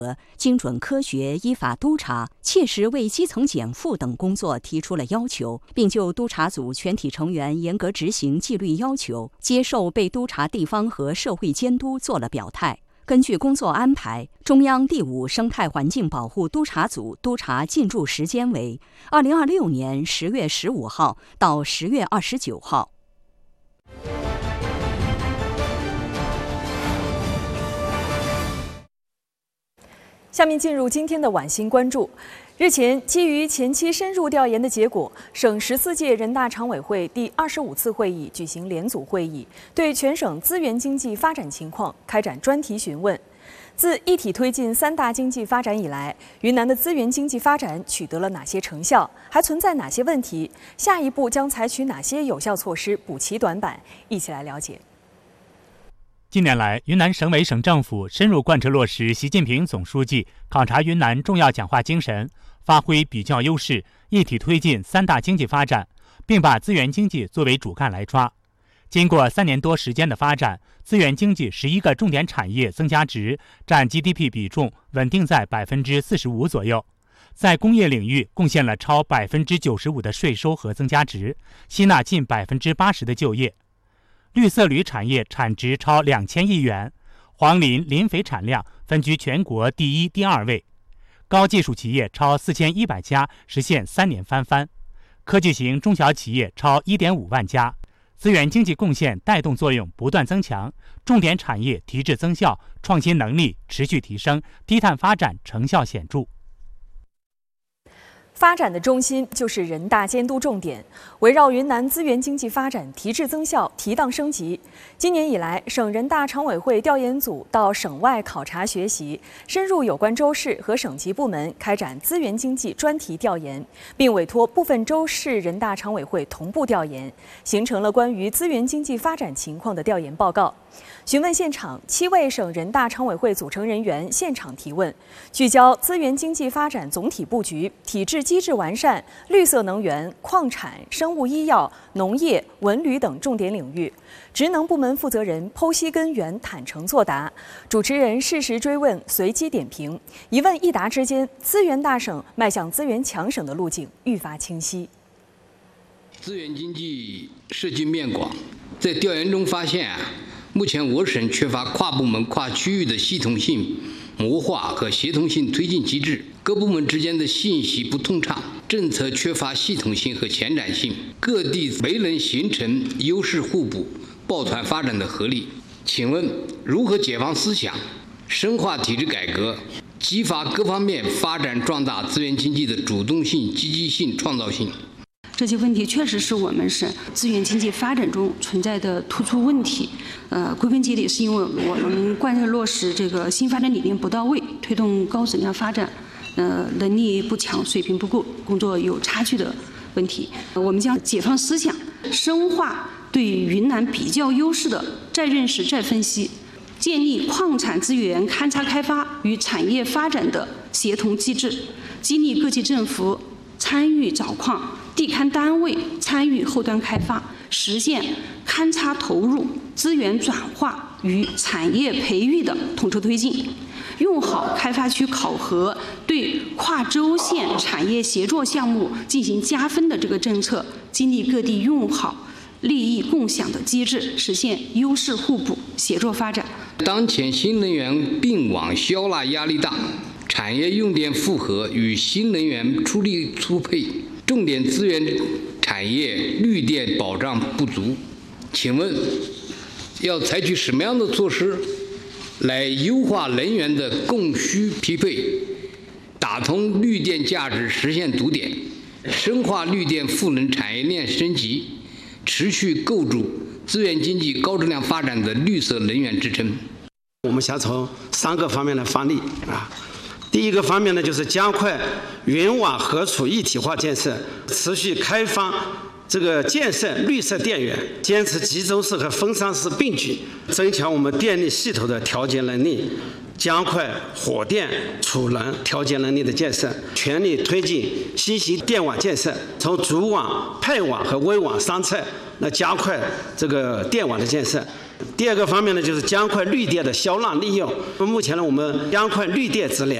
精准科学依法督查，切实为基层减负等工作提出了要求，并就督查组全体成员严格执行纪律要求，接受被督查地方和社会监督做了表态。根据工作安排，中央第5生态环境保护督查组督查进驻时间为2026年10月15号到10月29号。 下面进入今天的晚星关注。日前，基于前期深入调研的结果，省14届人大常委会第25次会议举行联组会议，对全省资源经济发展情况开展专题询问。自一体推进3大经济发展以来，云南的资源经济发展取得了哪些成效？还存在哪些问题？下一步将采取哪些有效措施补齐短板？一起来了解。 近年来，云南省委省政府深入贯彻落实习近平总书记考察云南重要讲话精神，发挥比较优势，一体推进3大经济发展，并把资源经济作为主干来抓。经过3年多时间的发展，资源经济11个重点产业增加值占 GDP 比重稳定在 45% 左右，在工业领域贡献了超 95% 的税收和增加值，吸纳近 80% 的就业。绿色铝产业产值超2000亿元，黄磷、磷肥产量分居全国第1、第2位，高技术企业超4100家，实现3年翻番，科技型中小企业超 1.5万家，资源经济贡献带动作用不断增强，重点产业提质增效，创新能力持续提升，低碳发展成效显著。 发展的中心就是人大监督重点，围绕云南资源经济发展提质增效、提档升级。今年以来，省人大常委会调研组到省外考察学习，深入有关州市和省级部门开展资源经济专题调研，并委托部分州市人大常委会同步调研，形成了关于资源经济发展情况的调研报告。询问现场，7位省人大常委会组成人员现场提问，聚焦资源经济发展总体布局、体制机制完善、绿色能源、矿产、生物医药、农业、文旅等重点领域。职能部门负责人剖析根源，坦诚作答，主持人适时追问，随机点评，一问一答之间，资源大省迈向资源强省的路径愈发清晰。 资源经济涉及面广，在调研中发现目前我省缺乏跨部门、跨区域的系统性模化和协同性推进机制，各部门之间的信息不通畅，政策缺乏系统性和前瞻性，各地没能形成优势互补、抱团发展的合力。请问如何解放思想，深化体制改革，激发各方面发展壮大资源经济的主动性、积极性、创造性？ 这些问题确实是我们省资源经济发展中存在的突出问题。归根结底是因为我们贯彻落实这个新发展理念不到位，推动高质量发展，能力不强、水平不够、工作有差距的问题。我们将解放思想，深化对云南比较优势的再认识、再分析，建立矿产资源勘察开发与产业发展的协同机制，激励各级政府参与找矿，地勘单位参与后端开发，实现勘察投入、资源转化与产业培育的统筹推进，用好开发区考核对跨州县产业协作项目进行加分的这个政策，激励各地用好利益共享的机制，实现优势互补、协作发展。 当前新能源并网消纳压力大，产业用电负荷与新能源出力出配，重点资源产业绿电保障不足。请问要采取什么样的措施来优化能源的供需匹配，打通绿电价值实现堵点，深化绿电赋能产业链升级，持续构筑资源经济高质量发展的绿色能源支撑？ 我们想从3个方面来发力第一个方面呢，就是加快云网合储一体化建设，持续开发这个建设绿色电源，坚持集中式和分散式并举，增强我们电力系统的调节能力，加快火电储能调节能力的建设，全力推进新型电网建设，从主网、配网和微网三侧加快这个电网的建设。第二个方面呢，就是加快绿电的销纳利用。目前呢，我们加快绿电质量。